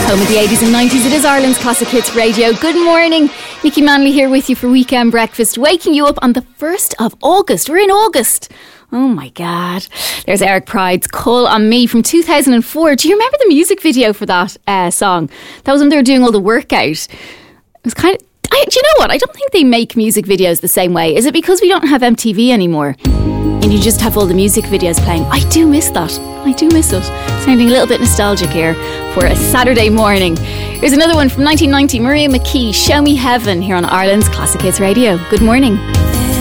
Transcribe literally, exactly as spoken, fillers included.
Home of the eighties and nineties, it is Ireland's Classic Hits Radio. Good morning, Nikki Manley here with you for Weekend Breakfast, waking you up on the first of August. We're in August. Oh my God. There's Eric Pryde's Call on Me from two thousand four. Do you remember the music video for that uh, song? That was when they were doing all the workout. It was kind of... I, do you know what? I don't think they make music videos the same way. Is it because we don't have M T V anymore? And you just have all the music videos playing? I do miss that. I do miss it. Sounding a little bit nostalgic here for a Saturday morning. Here's another one from nineteen ninety. Maria McKee, Show Me Heaven, here on Ireland's Classic Hits Radio. Good morning.